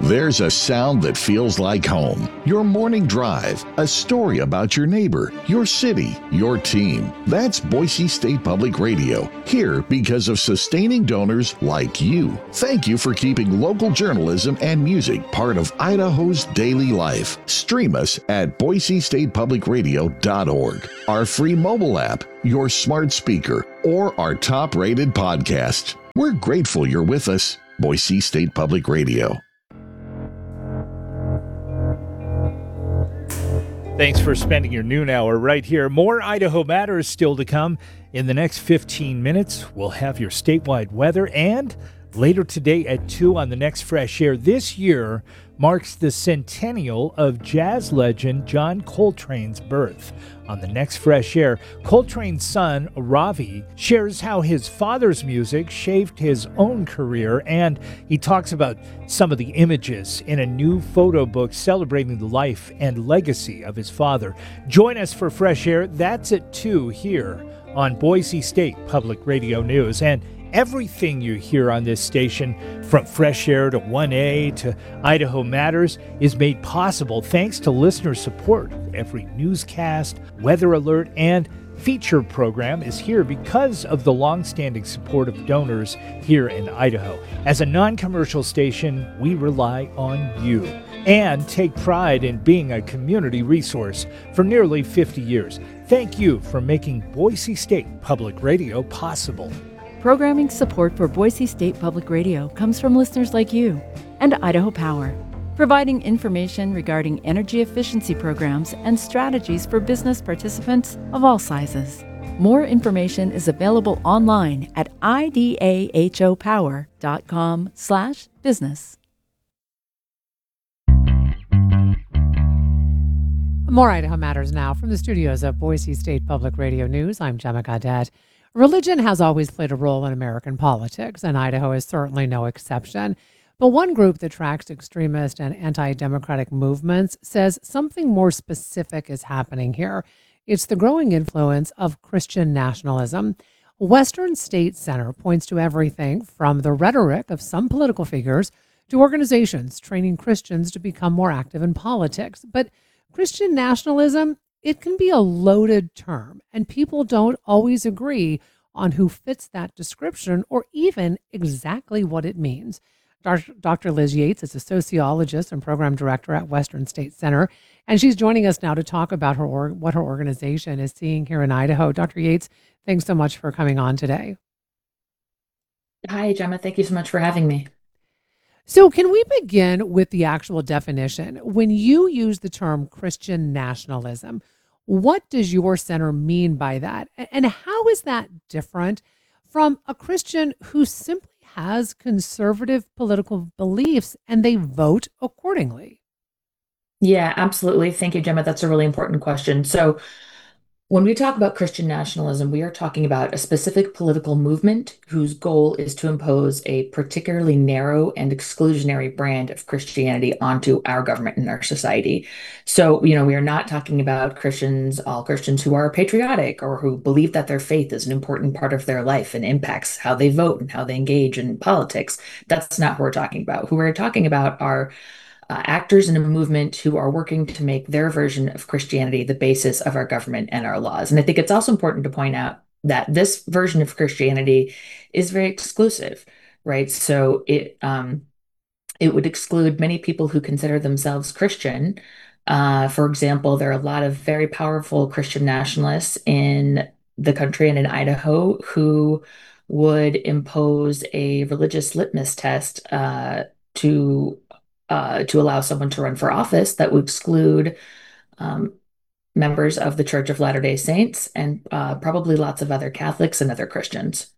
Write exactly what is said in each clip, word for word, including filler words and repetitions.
There's a sound that feels like home. Your morning drive, a story about your neighbor, your city, your team. That's Boise State Public Radio, here because of sustaining donors like you. Thank you for keeping local journalism and music part of Idaho's daily life. Stream us at boise state public radio dot org, our free mobile app, your smart speaker, or our top-rated podcast. We're grateful you're with us. Boise State Public Radio. Thanks for spending your noon hour right here. More Idaho Matters still to come. In the next fifteen minutes, we'll have your statewide weather, and later today at two on the next Fresh Air. This year marks the centennial of jazz legend John Coltrane's birth. On the next Fresh Air, Coltrane's son, Ravi, shares how his father's music shaped his own career, and he talks about some of the images in a new photo book celebrating the life and legacy of his father. Join us for Fresh Air. That's at two here on Boise State Public Radio News. And everything you hear on this station, from Fresh Air to one A to Idaho Matters, is made possible thanks to listener support. Every newscast, weather alert, and feature program is here because of the long-standing support of donors here in Idaho. As a non-commercial station, we rely on you and take pride in being a community resource for nearly fifty years. Thank you for making Boise State Public Radio possible. Programming support for Boise State Public Radio comes from listeners like you and Idaho Power, providing information regarding energy efficiency programs and strategies for business participants of all sizes. More information is available online at idahopower.com slash business. More Idaho Matters now from the studios of Boise State Public Radio News. I'm Gemma Gaudette. Religion has always played a role in American politics, and Idaho is certainly no exception. But one group that tracks extremist and anti-democratic movements says something more specific is happening here. It's the growing influence of Christian nationalism. Western State Center points to everything from the rhetoric of some political figures to organizations training Christians to become more active in politics. But Christian nationalism, it can be a loaded term, and people don't always agree on who fits that description or even exactly what it means. Doctor Liz Yates is a sociologist and program director at Western State Center, and she's joining us now to talk about her or, what her organization is seeing here in Idaho. Doctor Yates, thanks so much for coming on today. Hi, Gemma. Thank you so much for having me. So can we begin with the actual definition? When you use the term Christian nationalism, what does your center mean by that? And how is that different from a Christian who simply has conservative political beliefs and they vote accordingly? Yeah, absolutely. Thank you, Gemma. That's a really important question. So when we talk about Christian nationalism, we are talking about a specific political movement whose goal is to impose a particularly narrow and exclusionary brand of Christianity onto our government and our society. So, you know, we are not talking about Christians, all Christians who are patriotic or who believe that their faith is an important part of their life and impacts how they vote and how they engage in politics. That's not who we're talking about. Who we're talking about are Uh, actors in a movement who are working to make their version of Christianity the basis of our government and our laws. And I think it's also important to point out that this version of Christianity is very exclusive, right? So it um, it would exclude many people who consider themselves Christian. Uh, for example, there are a lot of very powerful Christian nationalists in the country and in Idaho who would impose a religious litmus test uh, to Uh, to allow someone to run for office that would exclude um, members of the Church of Latter-day Saints and uh, probably lots of other Catholics and other Christians.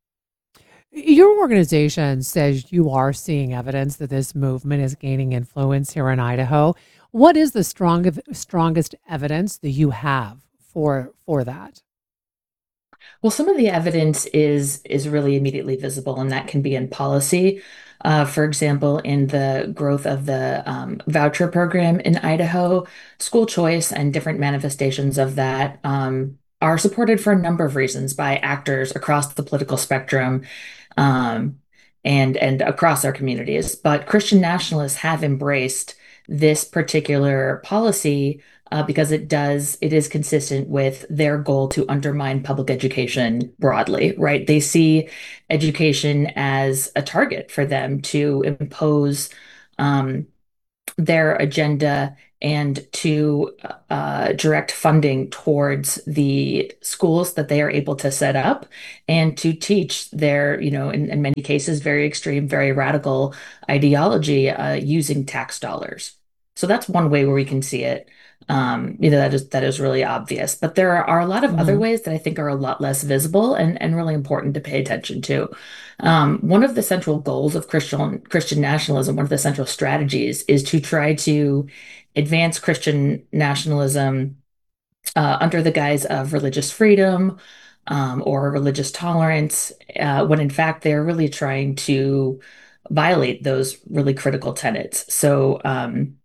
Your organization says you are seeing evidence that this movement is gaining influence here in Idaho. What is the strongest strongest evidence that you have for for that? Well, some of the evidence is is really immediately visible, and that can be in policy. Uh, for example, in the growth of the um, voucher program in Idaho, school choice and different manifestations of that um, are supported for a number of reasons by actors across the political spectrum. Um, and and across our communities. But Christian nationalists have embraced this particular policy uh, because it does it is consistent with their goal to undermine public education broadly, right? They see education as a target for them to impose um, their agenda and to uh, direct funding towards the schools that they are able to set up and to teach their, you know, in, in many cases, very extreme, very radical ideology uh, using tax dollars. So that's one way where we can see it. Um, you know, that is that is really obvious. But there are, are a lot of other Hmm. ways that I think are a lot less visible and, and really important to pay attention to. Um, one of the central goals of Christian Christian nationalism, one of the central strategies, is to try to advance Christian nationalism uh, under the guise of religious freedom um, or religious tolerance, uh, when in fact they're really trying to violate those really critical tenets. So, um,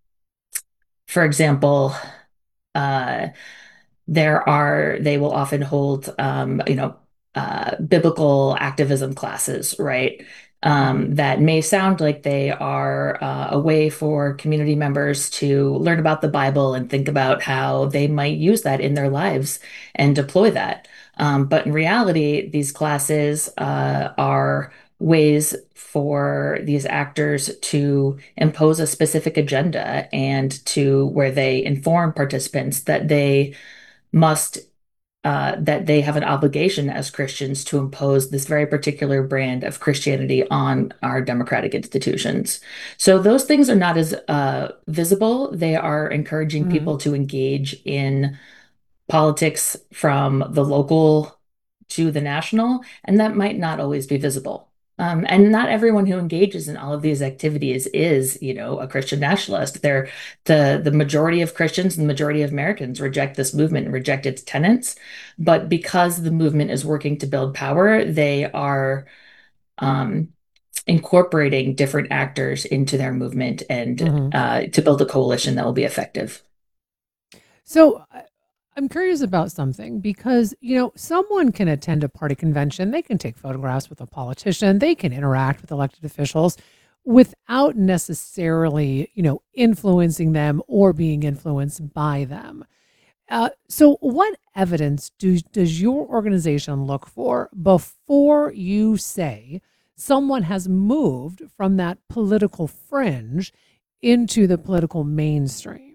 for example, uh, there are they will often hold um, you know uh, biblical activism classes, right? Hmm. Um, that may sound like they are uh, a way for community members to learn about the Bible and think about how they might use that in their lives and deploy that. Um, but in reality, these classes uh, are ways for these actors to impose a specific agenda and to where they inform participants that they must uh, that they have an obligation as Christians to impose this very particular brand of Christianity on our democratic institutions. So those things are not as uh, visible. They are encouraging Hmm. people to engage in politics from the local to the national, and that might not always be visible. Um, and not everyone who engages in all of these activities is, you know, a Christian nationalist. They're the the majority of Christians and the majority of Americans reject this movement and reject its tenets. But because the movement is working to build power, they are um, incorporating different actors into their movement and Hmm. uh, to build a coalition that will be effective. So I- I'm curious about something because, you know, someone can attend a party convention, they can take photographs with a politician, they can interact with elected officials without necessarily, you know, influencing them or being influenced by them. Uh, so, what evidence do, does your organization look for before you say someone has moved from that political fringe into the political mainstream?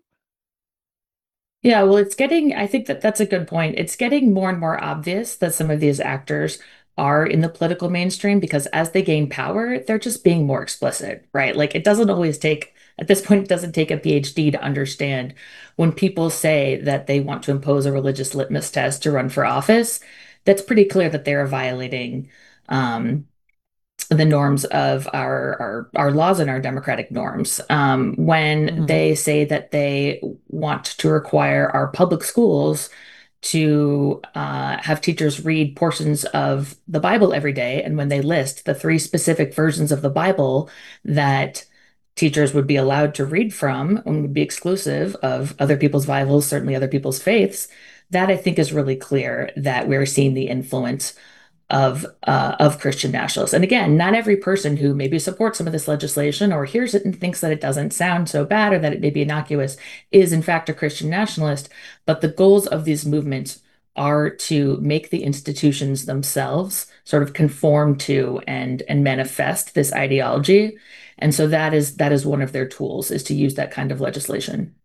Yeah, well, it's getting, I think that that's a good point. It's getting more and more obvious that some of these actors are in the political mainstream because as they gain power, they're just being more explicit, right? Like it doesn't always take, at this point, it doesn't take a PhD to understand when people say that they want to impose a religious litmus test to run for office, that's pretty clear that they're violating um, the norms of our, our our laws and our democratic norms. Um, when Hmm. they say that they want to require our public schools to uh, have teachers read portions of the Bible every day, and when they list the three specific versions of the Bible that teachers would be allowed to read from and would be exclusive of other people's Bibles, certainly other people's faiths, that I think is really clear that we're seeing the influence of uh, of Christian nationalists. And again, not every person who maybe supports some of this legislation or hears it and thinks that it doesn't sound so bad or that it may be innocuous is in fact a Christian nationalist. But the goals of these movements are to make the institutions themselves sort of conform to and and manifest this ideology. And so that is that is one of their tools is to use that kind of legislation.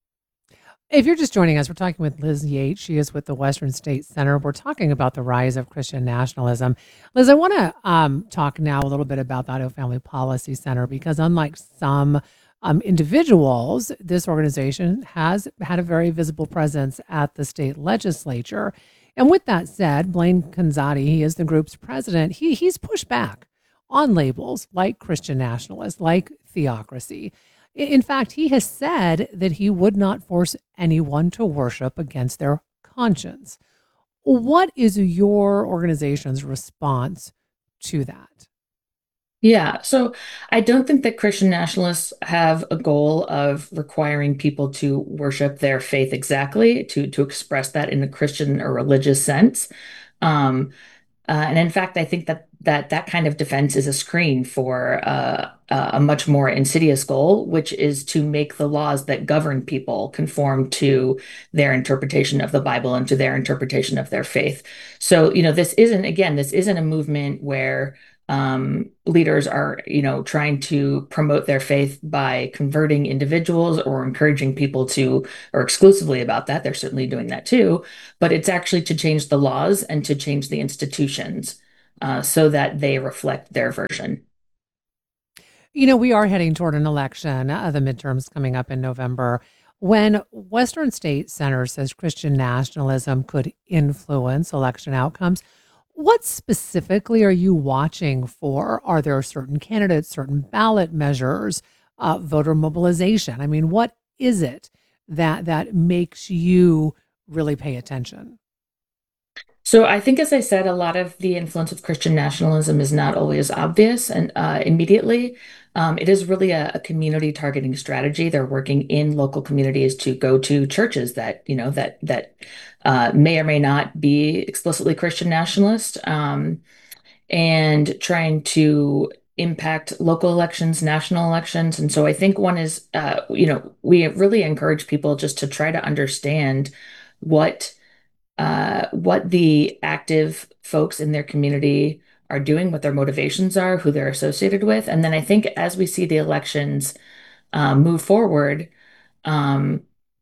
If you're just joining us, we're talking with Liz Yates. She is with the Western State Center. We're talking about the rise of Christian nationalism. Liz, I want to um, talk now a little bit about the Idaho Family Policy Center because, unlike some um, individuals, this organization has had a very visible presence at the state legislature. And with that said, Blaine Kanzati, he is the group's president. He he's pushed back on labels like Christian nationalist, like theocracy. In fact, he has said that he would not force anyone to worship against their conscience. What is your organization's response to that? Yeah, so I don't think that Christian nationalists have a goal of requiring people to worship their faith exactly, to to express that in a Christian or religious sense. Um, uh, and in fact, I think that that that kind of defense is a screen for uh, a much more insidious goal, which is to make the laws that govern people conform to their interpretation of the Bible and to their interpretation of their faith. So, you know, this isn't, again, this isn't a movement where um, leaders are, you know, trying to promote their faith by converting individuals or encouraging people to, or exclusively about that. They're certainly doing that too, but it's actually to change the laws and to change the institutions uh, so that they reflect their version. You know, we are heading toward an election, uh, the midterms coming up in November. When Western State Center says Christian nationalism could influence election outcomes, what specifically are you watching for? Are there certain candidates, certain ballot measures, uh, voter mobilization? I mean, what is it that that makes you really pay attention? So I think, as I said, a lot of the influence of Christian nationalism is not always obvious and uh, immediately. Um, it is really a, a community targeting strategy. They're working in local communities to go to churches that, you know, that that uh, may or may not be explicitly Christian nationalist, um, and trying to impact local elections, national elections. And so I think one is, uh, you know, we really encourage people just to try to understand what uh, what the active folks in their community are doing, what their motivations are, who they're associated with. And then I think as we see the elections um, move forward, um,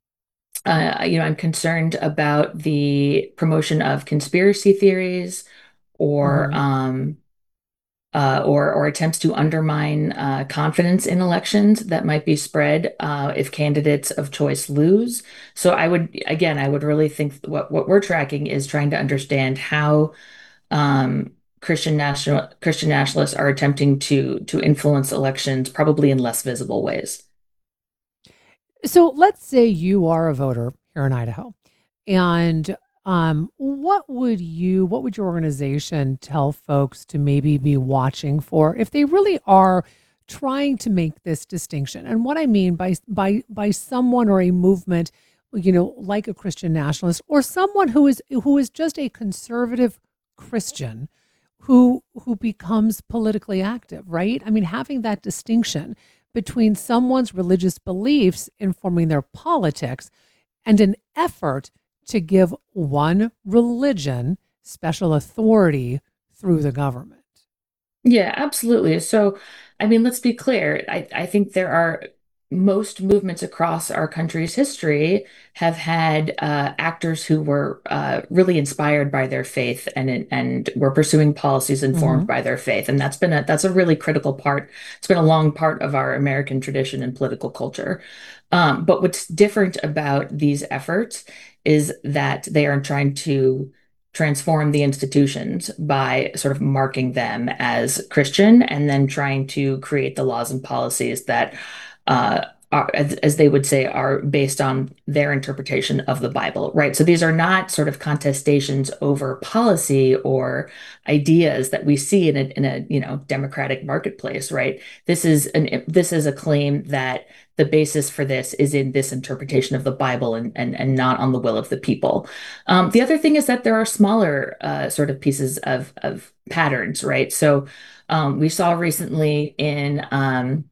uh, you know, I'm concerned about the promotion of conspiracy theories or hmm um, uh, or or attempts to undermine uh, confidence in elections that might be spread uh, if candidates of choice lose. So I would, again, I would really think what what we're tracking is trying to understand how um, Christian national Christian nationalists are attempting to to influence elections, probably in less visible ways. So let's say you are a voter here in Idaho, and um, what would you, what would your organization tell folks to maybe be watching for if they really are trying to make this distinction? And what I mean by by by someone or a movement, you know, like a Christian nationalist or someone who is who is just a conservative Christian who who becomes politically active, right? I mean, having that distinction between someone's religious beliefs informing their politics and an effort to give one religion special authority through the government. Yeah, absolutely. So, I mean, let's be clear. I, I think there are most movements across our country's history have had uh, actors who were uh, really inspired by their faith and and were pursuing policies informed hmm by their faith, and that's been a that's a really critical part. It's been a long part of our American tradition and political culture. Um, but what's different about these efforts is that they are trying to transform the institutions by sort of marking them as Christian and then trying to create the laws and policies that, uh, are, as, as they would say, are based on their interpretation of the Bible, right? So these are not sort of contestations over policy or ideas that we see in a, in a, you know, democratic marketplace, right? This is an this is a claim that the basis for this is in this interpretation of the Bible and and, and not on the will of the people. Um, the other thing is that there are smaller uh, sort of pieces of of patterns, right? So um, we saw recently in um,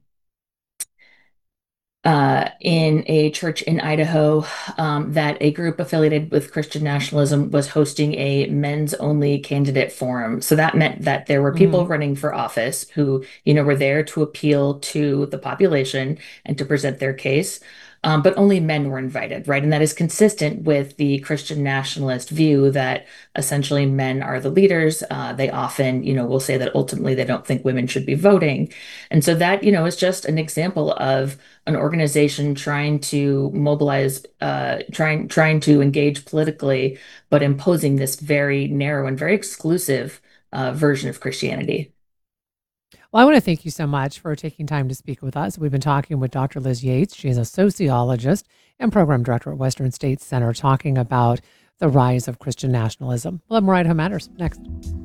uh, in a church in Idaho um, that a group affiliated with Christian nationalism was hosting a men's only candidate forum. So that meant that there were people hmm running for office who, you know, were there to appeal to the population and to present their case. Um, but only men were invited, right? And that is consistent with the Christian nationalist view that essentially men are the leaders. Uh, they often, you know, will say that ultimately they don't think women should be voting. And so that, you know, is just an example of an organization trying to mobilize, uh, trying trying to engage politically, but imposing this very narrow and very exclusive uh, version of Christianity. Well, I want to thank you so much for taking time to speak with us. We've been talking with Doctor Liz Yates. She is a sociologist and program director at Western States Center, talking about the rise of Christian nationalism. We'll have more Idaho Matters next.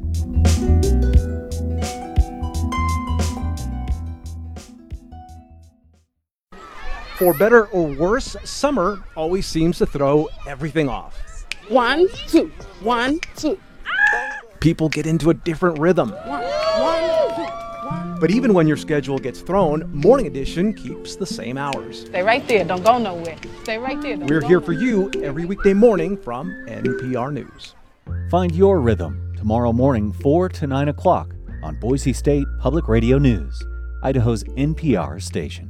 For better or worse, summer always seems to throw everything off. One, two, one, two. people get into a different rhythm. But even when your schedule gets thrown, Morning Edition keeps the same hours. Stay right there. Don't go nowhere. Stay right there. Don't We're go here nowhere. for you every weekday morning from N P R News. Find your rhythm tomorrow morning, four to nine o'clock on Boise State Public Radio News, Idaho's N P R station.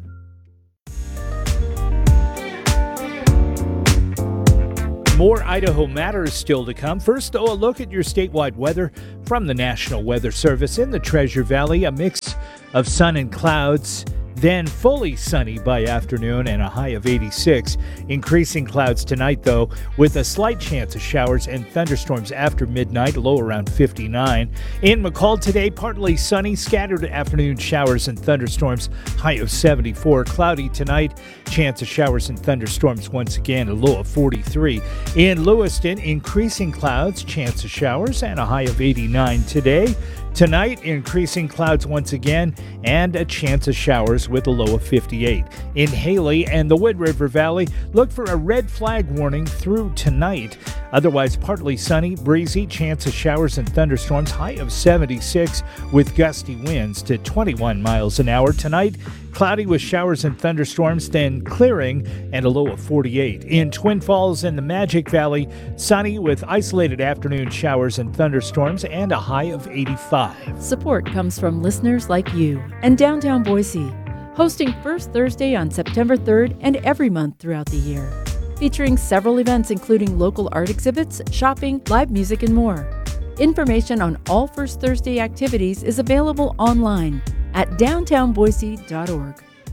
More Idaho Matters still to come. First, though, a look at your statewide weather from the National Weather Service. In the Treasure Valley, a mix of sun and clouds, then fully sunny by afternoon and a high of eighty-six. Increasing clouds tonight, though, with a slight chance of showers and thunderstorms after midnight, low around fifty-nine. In McCall today, partly sunny, scattered afternoon showers and thunderstorms, high of seventy-four. Cloudy tonight, chance of showers and thunderstorms once again, a low of forty-three. In Lewiston, increasing clouds, chance of showers, and a high of eighty-nine today. Tonight, increasing clouds once again and a chance of showers with a low of fifty-eight. In Haley and the Wood River Valley, look for a red flag warning through tonight. Otherwise, partly sunny, breezy, chance of showers and thunderstorms, high of seventy-six with gusty winds to twenty-one miles an hour. Tonight, cloudy with showers and thunderstorms, then clearing and a low of forty-eight. In Twin Falls and the Magic Valley, sunny with isolated afternoon showers and thunderstorms and a high of eighty-five. Support comes from listeners like you and Downtown Boise, hosting First Thursday on September third and every month throughout the year, featuring several events including local art exhibits, shopping, live music, and more. Information on all First Thursday activities is available online at downtown boise dot org.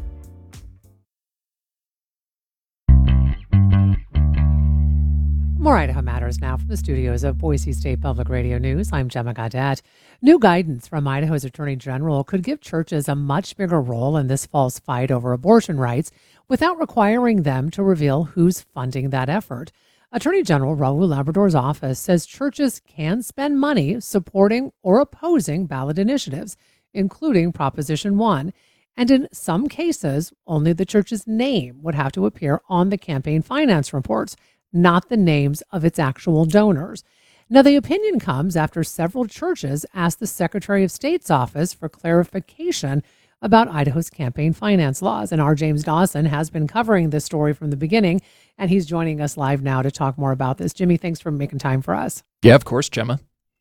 More Idaho Matters now from the studios of Boise State Public Radio News. I'm Gemma Gaudet. New guidance from Idaho's Attorney General could give churches a much bigger role in this fall's fight over abortion rights without requiring them to reveal who's funding that effort. Attorney General Raul Labrador's office says churches can spend money supporting or opposing ballot initiatives, including Proposition one. And in some cases, only the church's name would have to appear on the campaign finance reports, not the names of its actual donors. Now, the opinion comes after several churches asked the Secretary of State's office for clarification about Idaho's campaign finance laws. And our James Dawson has been covering this story from the beginning, and he's joining us live now to talk more about this. Jimmy, thanks for making time for us. Yeah, of course, Gemma.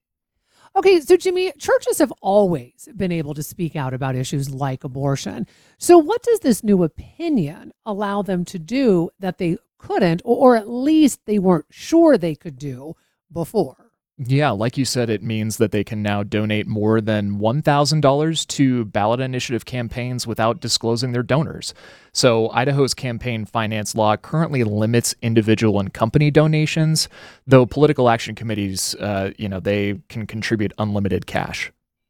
Okay, so Jimmy, churches have always been able to speak out about issues like abortion. So what does this new opinion allow them to do that they couldn't, or at least they weren't sure they could do before? Yeah, like you said, it means that they can now donate more than one thousand dollars to ballot initiative campaigns without disclosing their donors. So Idaho's campaign finance law currently limits individual and company donations, though political action committees, uh, you know, they can contribute unlimited cash.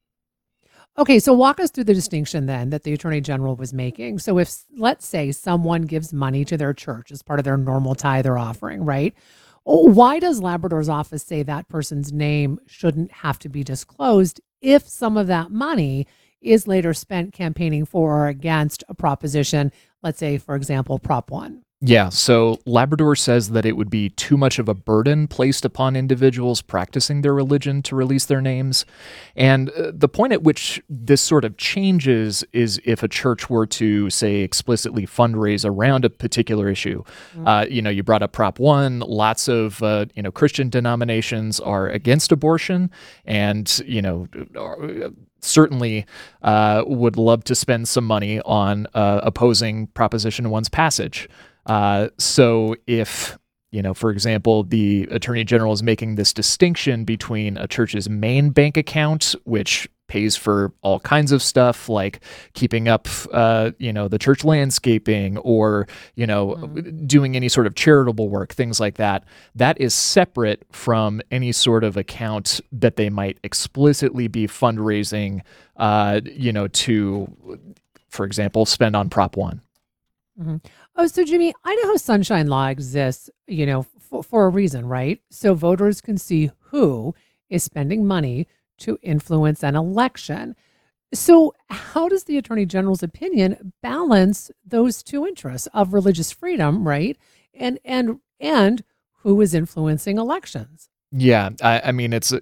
Okay, so walk us through the distinction then that the Attorney General was making. So if, let's say, someone gives money to their church as part of their normal tithe or offering, right? Why does Labrador's office say that person's name shouldn't have to be disclosed if some of that money is later spent campaigning for or against a proposition, let's say, for example, Prop one? Yeah, so Labrador says that it would be too much of a burden placed upon individuals practicing their religion to release their names. And uh, the point at which this sort of changes is if a church were to, say, explicitly fundraise around a particular issue. Mm-hmm. Uh, you know, you brought up Prop one. Lots of, uh, you know, Christian denominations are against abortion and, you know, are, certainly uh, would love to spend some money on uh, opposing Proposition one's passage. Uh, so if, you know, for example, the Attorney General is making this distinction between a church's main bank account, which pays for all kinds of stuff like keeping up, uh, you know, the church landscaping or, you know, mm-hmm. doing any sort of charitable work, things like that. That is separate from any sort of account that they might explicitly be fundraising, uh, you know, to, for example, spend on Prop one. Mm-hmm. Oh, so Jimmy, Idaho Sunshine Law exists, you know, for, for a reason, right? So voters can see who is spending money to influence an election. So how does the Attorney General's opinion balance those two interests of religious freedom, right? And and and who is influencing elections? Yeah, I, I mean, it's it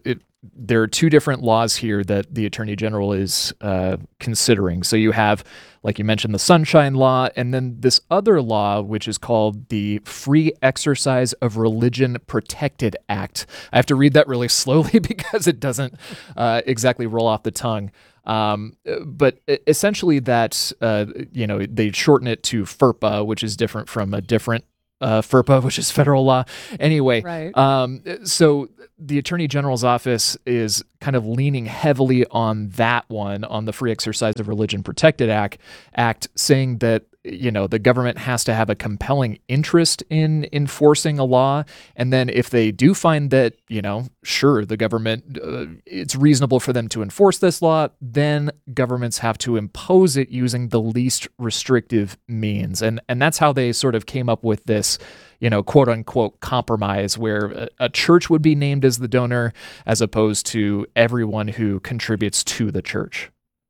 there are two different laws here that the Attorney General is uh, considering. So you have, like you mentioned, the Sunshine Law, and then this other law, which is called the Free Exercise of Religion Protected Act. I have to read that really slowly because it doesn't uh, exactly roll off the tongue. Um, but essentially that, uh, you know, they shorten it to FERPA, which is different from a different uh, FERPA, which is federal law. Anyway, Right. um, so the Attorney General's office is kind of leaning heavily on that one, on the Free Exercise of Religion Protected Act, Act, saying that, you know, the government has to have a compelling interest in enforcing a law. And then if they do find that, you know, sure, the government, uh, it's reasonable for them to enforce this law, then governments have to impose it using the least restrictive means. And, and that's how they sort of came up with this, you know, quote unquote compromise where a, a church would be named as the donor as opposed to everyone who contributes to the church.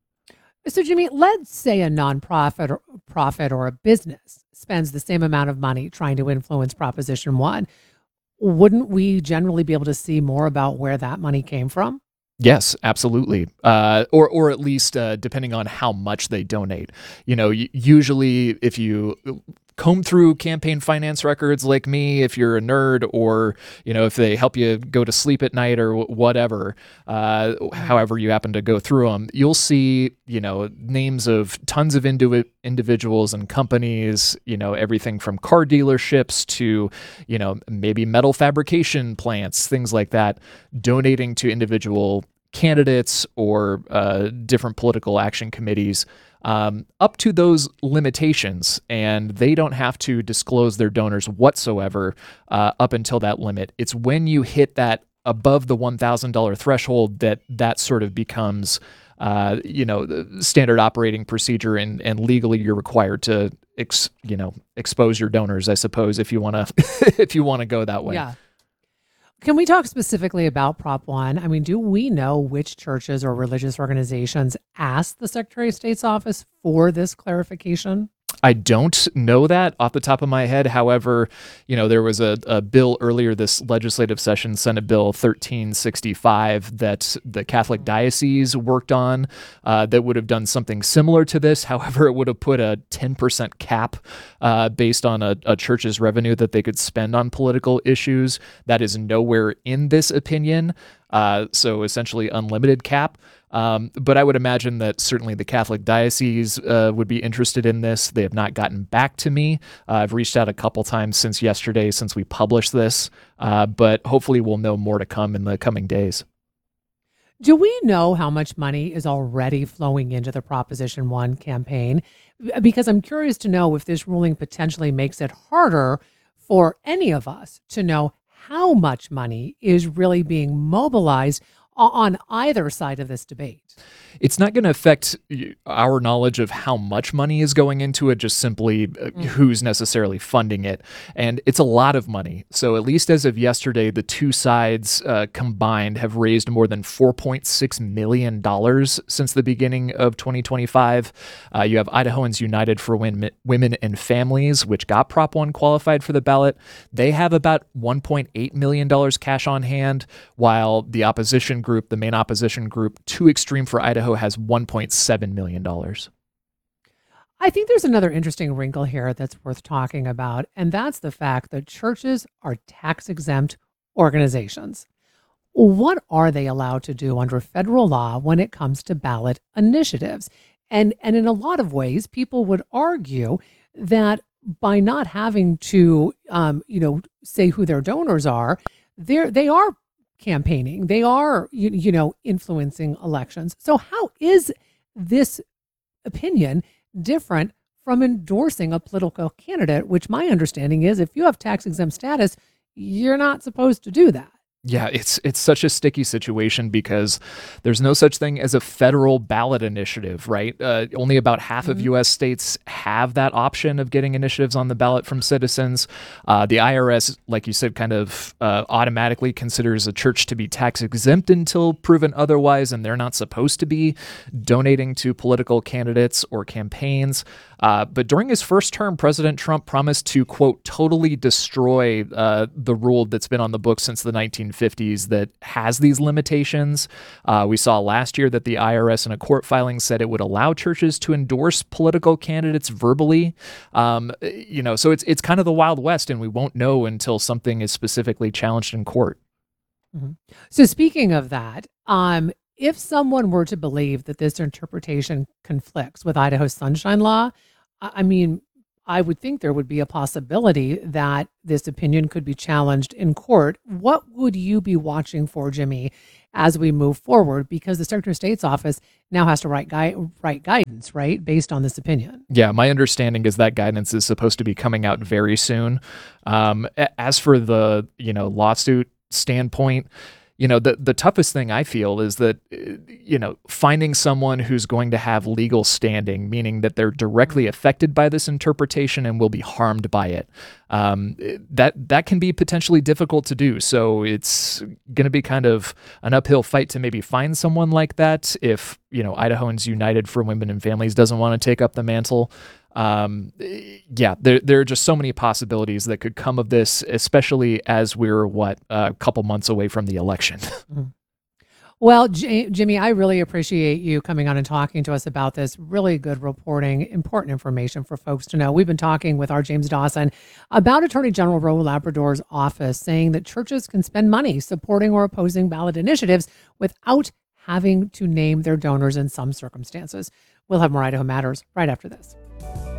So, Jimmy, let's say a nonprofit or profit or a business spends the same amount of money trying to influence Proposition One. Wouldn't we generally be able to see more about where that money came from? Yes, absolutely. Uh, or, or at least uh, depending on how much they donate. You know, y- usually if you comb through campaign finance records like me, if you're a nerd, or, you know, if they help you go to sleep at night or w- whatever, uh, however you happen to go through them, you'll see, you know, names of tons of indiv- individuals and companies, you know, everything from car dealerships to, you know, maybe metal fabrication plants, things like that, donating to individual candidates or uh, different political action committees. Um, up to those limitations, and they don't have to disclose their donors whatsoever uh, up until that limit. It's when you hit that above the one thousand dollars threshold that that sort of becomes, uh, you know, the standard operating procedure, and, and legally you're required to, ex, you know, expose your donors, I suppose, if you want to, if you want to go that way. Yeah. Can we talk specifically about Prop One? I mean, do we know which churches or religious organizations asked the Secretary of State's office for this clarification? I don't know that off the top of my head. However, you know, there was a, a bill earlier this legislative session, Senate Bill thirteen sixty-five, that the Catholic diocese worked on uh, that would have done something similar to this. However, it would have put a ten percent cap uh, based on a, a church's revenue that they could spend on political issues. That is nowhere in this opinion. Uh, so essentially unlimited cap. Um, but I would imagine that certainly the Catholic diocese uh, would be interested in this. They have not gotten back to me. Uh, I've reached out a couple times since yesterday, since we published this, uh, but hopefully we'll know more to come in the coming days. Do we know how much money is already flowing into the Proposition One campaign? Because I'm curious to know if this ruling potentially makes it harder for any of us to know how much money is really being mobilized on either side of this debate. It's not going to affect our knowledge of how much money is going into it, just simply mm. who's necessarily funding it. And it's a lot of money. So at least as of yesterday, the two sides uh, combined have raised more than four point six million dollars since the beginning of twenty twenty-five. Uh, you have Idahoans United for Women, Women and Families, which got Prop one qualified for the ballot. They have about one point eight million dollars cash on hand, while the opposition group, the main opposition group, Too Extreme for Idaho, has one point seven million dollars. I think there's another interesting wrinkle here that's worth talking about, and that's the fact that churches are tax-exempt organizations. What are they allowed to do under federal law when it comes to ballot initiatives? And, and in a lot of ways, people would argue that by not having to, um, you know, say who their donors are, they're, they are campaigning. They are, you, you know, influencing elections. So how is this opinion different from endorsing a political candidate, which my understanding is if you have tax exempt status, you're not supposed to do that? Yeah, it's it's such a sticky situation because there's no such thing as a federal ballot initiative, right? Uh, only about half mm-hmm. of U S states have that option of getting initiatives on the ballot from citizens. Uh, the I R S, like you said, kind of uh, automatically considers a church to be tax exempt until proven otherwise, and they're not supposed to be donating to political candidates or campaigns. Uh, but during his first term, President Trump promised to, quote, totally destroy uh, the rule that's been on the books since the nineteen fifties that has these limitations. Uh, we saw last year that the I R S in a court filing said it would allow churches to endorse political candidates verbally. Um, you know, so it's it's kind of the Wild West, and we won't know until something is specifically challenged in court. Mm-hmm. So speaking of that, um, if someone were to believe that this interpretation conflicts with Idaho's Sunshine Law, I I mean, I would think there would be a possibility that this opinion could be challenged in court. What would you be watching for, Jimmy, as we move forward? Because the Secretary of State's office now has to write, gui- write guidance, right, based on this opinion. Yeah, my understanding is that guidance is supposed to be coming out very soon. Um, a- as for the, you know, lawsuit standpoint, you know, the, the toughest thing I feel is that, you know, finding someone who's going to have legal standing, meaning that they're directly affected by this interpretation and will be harmed by it. Um, that that can be potentially difficult to do. So it's going to be kind of an uphill fight to maybe find someone like that if, you know, Idahoans United for Women and Families doesn't want to take up the mantle. Um, yeah, there, there are just so many possibilities that could come of this, especially as we're, what, a couple months away from the election. Mm-hmm. Well, J- Jimmy, I really appreciate you coming on and talking to us about this. Really good reporting, important information for folks to know. We've been talking with our James Dawson about Attorney General Ro Labrador's office saying that churches can spend money supporting or opposing ballot initiatives without having to name their donors in some circumstances. We'll have more Idaho Matters right after this.